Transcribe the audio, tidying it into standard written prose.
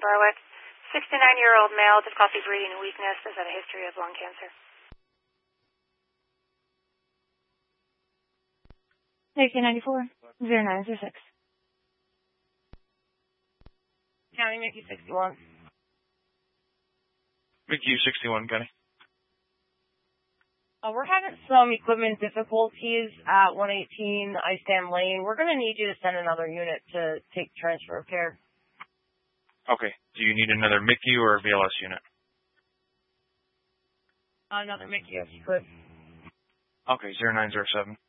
Barwick. 69-year-old male, difficulty breathing and weakness. Has had a history of lung cancer. 1894, 0906. County Mickey 61. Mickey 61, County. We're having some equipment difficulties at 118 Ice Dam Lane. We're going to need you to send another unit to take transfer of care. Okay. Do you need another Mickey or a BLS unit? Another Mickey, if you could. Okay, 0907.